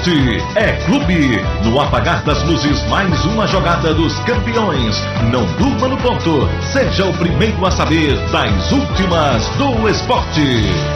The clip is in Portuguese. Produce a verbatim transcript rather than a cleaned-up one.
Esporte é clube. No apagar das luzes, mais uma jogada dos campeões. Não durma no ponto. Seja o primeiro a saber das últimas do esporte.